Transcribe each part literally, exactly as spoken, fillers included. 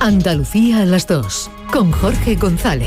Andalucía a las dos, con Jorge González.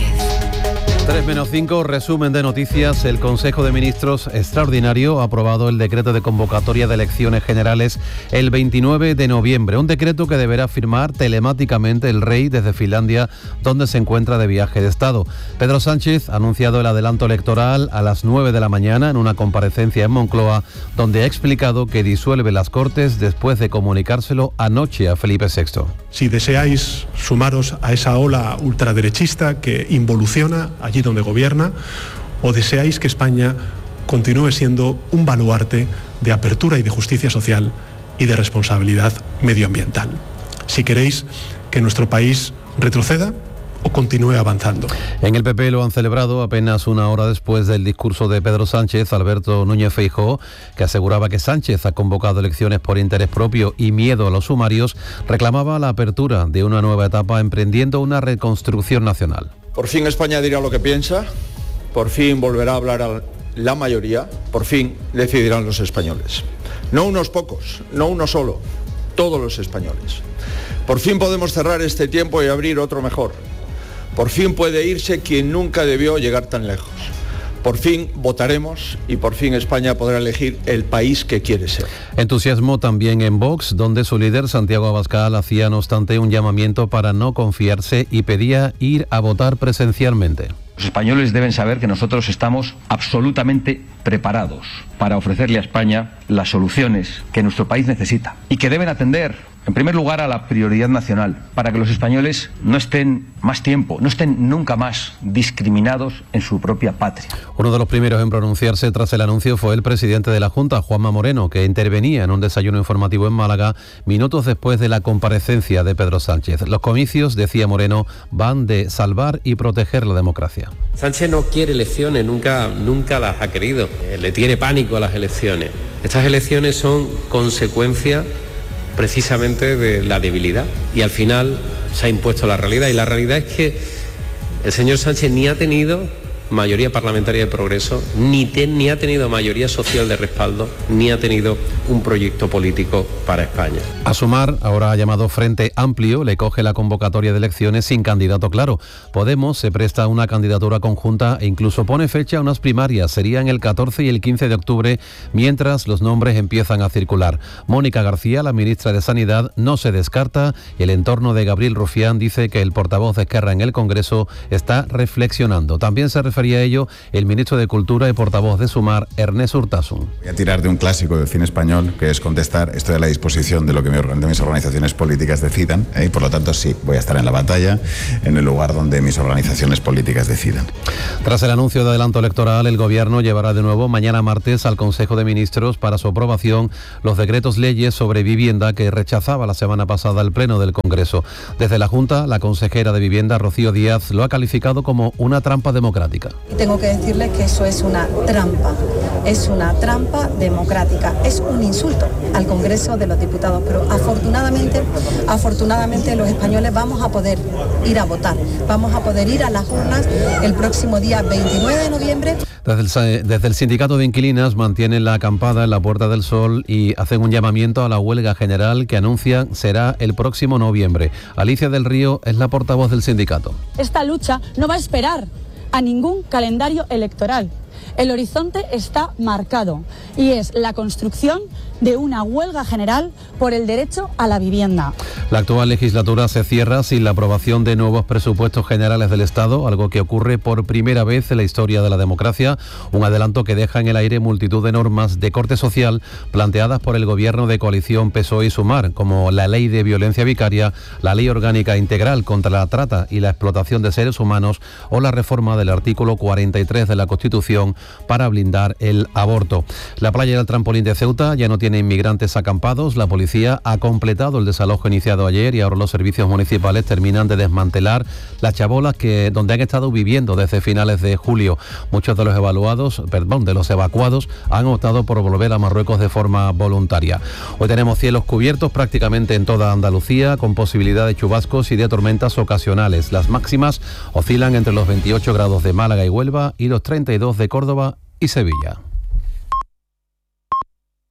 tres menos cinco, resumen de noticias. El Consejo de Ministros extraordinario ha aprobado el decreto de convocatoria de elecciones generales el veintinueve de noviembre. Un decreto que deberá firmar telemáticamente el rey desde Finlandia, donde se encuentra de viaje de Estado. Pedro Sánchez ha anunciado el adelanto electoral a las nueve de la mañana en una comparecencia en Moncloa, donde ha explicado que disuelve las Cortes después de comunicárselo anoche a Felipe sexto. Si deseáis sumaros a esa ola ultraderechista que involuciona allí donde gobierna, o deseáis que España continúe siendo un baluarte de apertura y de justicia social y de responsabilidad medioambiental. Si queréis que nuestro país retroceda o continúe avanzando. En el P P lo han celebrado apenas una hora después del discurso de Pedro Sánchez. Alberto Núñez Feijóo, que aseguraba que Sánchez ha convocado elecciones por interés propio y miedo a los sumarios, reclamaba la apertura de una nueva etapa emprendiendo una reconstrucción nacional. Por fin España dirá lo que piensa, por fin volverá a hablar a la mayoría, por fin decidirán los españoles. No unos pocos, no uno solo, todos los españoles. Por fin podemos cerrar este tiempo y abrir otro mejor. Por fin puede irse quien nunca debió llegar tan lejos. Por fin votaremos y por fin España podrá elegir el país que quiere ser. Entusiasmo también en Vox, donde su líder Santiago Abascal hacía no obstante un llamamiento para no confiarse y pedía ir a votar presencialmente. Los españoles deben saber que nosotros estamos absolutamente preparados para ofrecerle a España las soluciones que nuestro país necesita y que deben atender, en primer lugar, a la prioridad nacional, para que los españoles no estén más tiempo, no estén nunca más discriminados en su propia patria. Uno de los primeros en pronunciarse tras el anuncio fue el presidente de la Junta, Juanma Moreno, que intervenía en un desayuno informativo en Málaga minutos después de la comparecencia de Pedro Sánchez. Los comicios, decía Moreno, van de salvar y proteger la democracia. Sánchez no quiere elecciones, nunca, nunca las ha querido. Le tiene pánico a las elecciones. Estas elecciones son consecuencia precisamente de la debilidad y al final se ha impuesto la realidad, y la realidad es que el señor Sánchez ni ha tenido mayoría parlamentaria de progreso, ni, te, ni ha tenido mayoría social de respaldo, ni ha tenido un proyecto político para España. A Sumar, ahora llamado Frente Amplio, le coge la convocatoria de elecciones sin candidato claro. Podemos se presta a una candidatura conjunta e incluso pone fecha a unas primarias. Serían el catorce y el quince de octubre, mientras los nombres empiezan a circular. Mónica García, la ministra de Sanidad, no se descarta. El entorno de Gabriel Rufián dice que el portavoz de Esquerra en el Congreso está reflexionando. También se refería a ello el ministro de Cultura y portavoz de Sumar, Ernest Urtasun. Voy a tirar de un clásico del cine español, que es contestar: estoy a la disposición de lo que mis organizaciones políticas decidan, ¿eh? Y por lo tanto sí, voy a estar en la batalla, en el lugar donde mis organizaciones políticas decidan. Tras el anuncio de adelanto electoral, el Gobierno llevará de nuevo mañana martes al Consejo de Ministros para su aprobación los decretos leyes sobre vivienda que rechazaba la semana pasada el Pleno del Congreso. Desde la Junta, la consejera de Vivienda, Rocío Díaz, lo ha calificado como una trampa democrática. Tengo que decirles que eso es una trampa, es una trampa democrática, es un insulto al Congreso de los Diputados, pero afortunadamente, afortunadamente los españoles vamos a poder ir a votar, vamos a poder ir a las urnas el próximo día veintinueve de noviembre. Desde el, desde el sindicato de inquilinas mantienen la acampada en la Puerta del Sol y hacen un llamamiento a la huelga general que anuncian será el próximo noviembre. Alicia del Río es la portavoz del sindicato. Esta lucha no va a esperar a ningún calendario electoral. El horizonte está marcado y es la construcción de una huelga general por el derecho a la vivienda. La actual legislatura se cierra sin la aprobación de nuevos presupuestos generales del Estado, algo que ocurre por primera vez en la historia de la democracia, un adelanto que deja en el aire multitud de normas de corte social planteadas por el gobierno de coalición P S O E y Sumar, como la ley de violencia vicaria, la ley orgánica integral contra la trata y la explotación de seres humanos o la reforma del artículo cuarenta y tres de la Constitución para blindar el aborto. La playa del Trampolín de Ceuta ya no tiene inmigrantes acampados. La policía ha completado el desalojo iniciado ayer y ahora los servicios municipales terminan de desmantelar las chabolas que, donde han estado viviendo desde finales de julio. Muchos de los evaluados, perdón, de los evacuados han optado por volver a Marruecos de forma voluntaria. Hoy tenemos cielos cubiertos prácticamente en toda Andalucía, con posibilidad de chubascos y de tormentas ocasionales. Las máximas oscilan entre los veintiocho grados de Málaga y Huelva y los treinta y dos de Córdoba y Sevilla.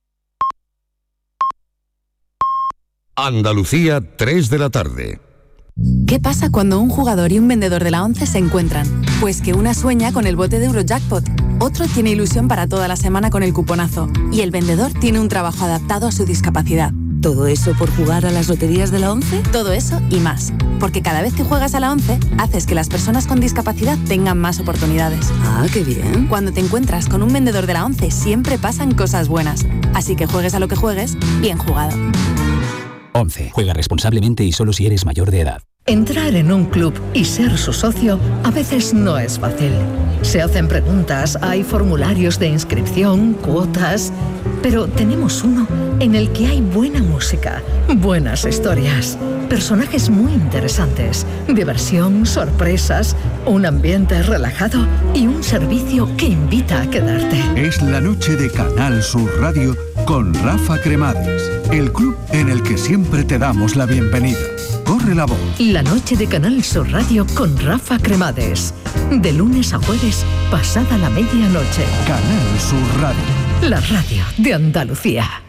Andalucía, tres de la tarde. ¿Qué pasa cuando un jugador y un vendedor de la ONCE se encuentran? Pues que una sueña con el bote de Eurojackpot, otro tiene ilusión para toda la semana con el cuponazo y el vendedor tiene un trabajo adaptado a su discapacidad. ¿Todo eso por jugar a las loterías de la ONCE? Todo eso y más. Porque cada vez que juegas a la ONCE, haces que las personas con discapacidad tengan más oportunidades. Ah, qué bien. Cuando te encuentras con un vendedor de la ONCE, siempre pasan cosas buenas. Así que juegues a lo que juegues, bien jugado. ONCE. Juega responsablemente y solo si eres mayor de edad. Entrar en un club y ser su socio a veces no es fácil. Se hacen preguntas, hay formularios de inscripción, cuotas, pero tenemos uno en el que hay buena música, buenas historias, personajes muy interesantes, diversión, sorpresas, un ambiente relajado y un servicio que invita a quedarte. Es la noche de Canal Sur Radio con Rafa Cremades, el club en el que siempre te damos la bienvenida. Corre la voz. La noche de Canal Sur Radio con Rafa Cremades. De lunes a jueves, pasada la medianoche. Canal Sur Radio. La radio de Andalucía.